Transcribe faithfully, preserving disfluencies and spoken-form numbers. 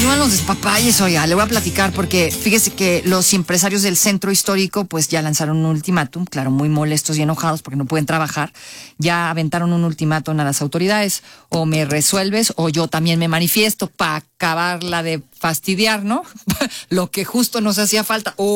continúan los despapalles, oiga, le voy a platicar porque fíjese que los empresarios del centro histórico pues ya lanzaron un ultimátum, claro, muy molestos y enojados porque no pueden trabajar, ya aventaron un ultimátum a las autoridades, o me resuelves o yo también me manifiesto para acabarla de fastidiar, ¿no? Lo que justo nos hacía falta.